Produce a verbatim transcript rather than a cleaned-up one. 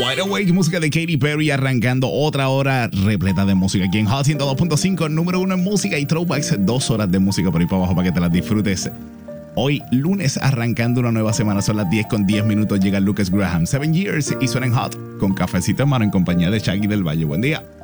Wide Awake, música de Katy Perry, arrancando otra hora repleta de música aquí en Hot ciento dos punto cinco, número uno en música y throwbacks, dos horas de música por ahí para abajo para que te las disfrutes. Hoy, lunes, arrancando una nueva semana, son las diez con diez minutos, llega Lucas Graham, Seven Years y suenan Hot, con cafecito en mano en compañía de Shaggy del Valle. Buen día.